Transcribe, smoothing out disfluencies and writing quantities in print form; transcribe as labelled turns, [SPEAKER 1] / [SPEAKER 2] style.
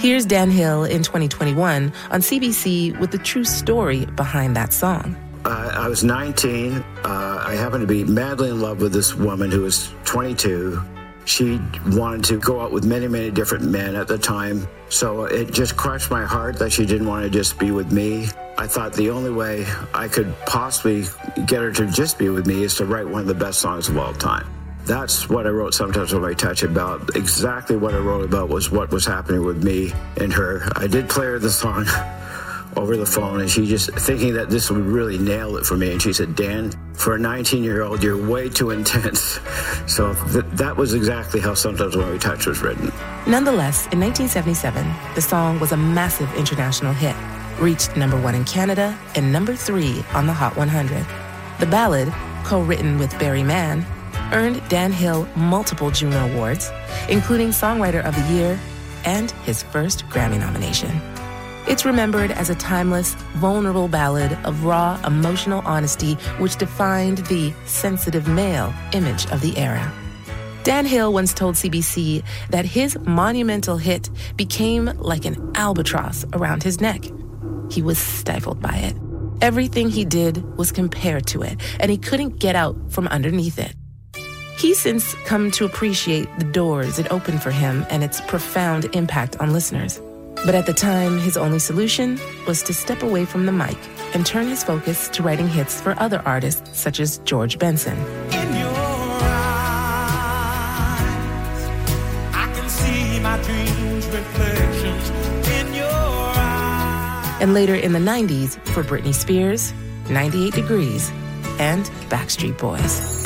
[SPEAKER 1] Here's Dan Hill in 2021 on CBC with the true story behind that song.
[SPEAKER 2] I was 19. I happened to be madly in love with this woman who was 22. She wanted to go out with many, many different men at the time. So it just crushed my heart that she didn't want to just be with me. I thought the only way I could possibly get her to just be with me is to write one of the best songs of all time. That's what I wrote Sometimes When I Touch about. Exactly what I wrote about was what was happening with me and her. I did play her the song over the phone, and she just thinking that this would really nail it for me. And she said, Dan, for a 19-year-old, you're way too intense. So that was exactly how Sometimes When We Touch was written.
[SPEAKER 1] Nonetheless, in 1977, the song was a massive international hit, reached number 1 in Canada and number 3 on the Hot 100. The ballad, co-written with Barry Mann, earned Dan Hill multiple Juno Awards, including Songwriter of the Year and his first Grammy nomination. It's remembered as a timeless, vulnerable ballad of raw, emotional honesty which defined the sensitive male image of the era. Dan Hill once told CBC that his monumental hit became like an albatross around his neck. He was stifled by it. Everything he did was compared to it, and he couldn't get out from underneath it. He's since come to appreciate the doors it opened for him and its profound impact on listeners. But at the time, his only solution was to step away from the mic and turn his focus to writing hits for other artists such as George Benson.
[SPEAKER 3] In your eyes, I can see my dreams' reflections in your eyes.
[SPEAKER 1] And later in the 90s for Britney Spears, 98 Degrees, and Backstreet Boys.